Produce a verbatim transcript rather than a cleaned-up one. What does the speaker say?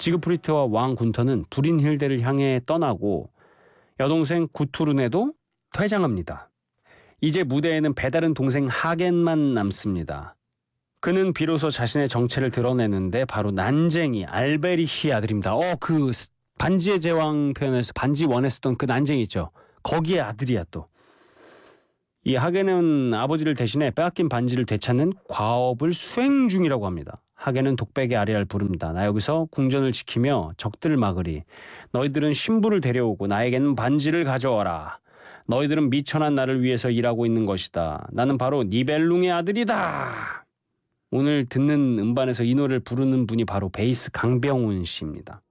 지그프리트와 왕 군터는 브린힐데를 향해 떠나고 여동생 구투르네도 퇴장합니다. 이제 무대에는 배다른 동생 하겐만 남습니다. 그는 비로소 자신의 정체를 드러내는데 바로 난쟁이 알베리히의 아들입니다. 어, 그 반지의 제왕 편에서 반지 원했었던 그 난쟁이 있죠. 거기에 아들이야 또. 이 하겐은 아버지를 대신해 빼앗긴 반지를 되찾는 과업을 수행 중이라고 합니다. 하겐은 독백의 아리아를 부릅니다. 나 여기서 궁전을 지키며 적들을 막으리. 너희들은 신부를 데려오고 나에게는 반지를 가져와라. 너희들은 미천한 나를 위해서 일하고 있는 것이다. 나는 바로 니벨룽의 아들이다. 오늘 듣는 음반에서 이 노래를 부르는 분이 바로 베이스 강병훈 씨입니다.